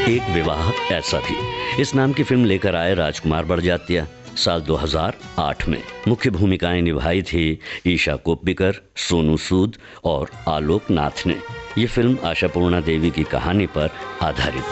एक विवाह ऐसा भी। इस नाम की फिल्म लेकर आए राजकुमार बड़जात्या साल 2008 में। मुख्य भूमिकाएं निभाई थी ईशा कोप्पिकर, सोनू सूद और आलोक नाथ ने। ये फिल्म आशापूर्णा देवी की कहानी पर आधारित